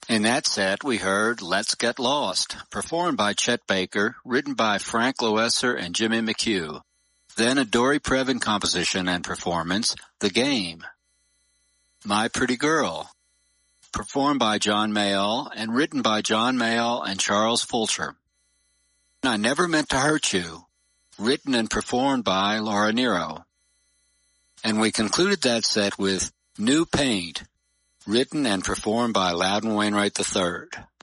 In that set, we heard Let's Get Lost, performed by Chet Baker, written by Frank Loesser and Jimmy McHugh. Then a Dory Previn composition and performance, The Game. My Pretty Girl, performed by John Mayall and written by John Mayall and Charles Fulcher. I Never Meant to Hurt You, written and performed by Laura Nyro. And we concluded that set with New Paint, written and performed by Loudon Wainwright III.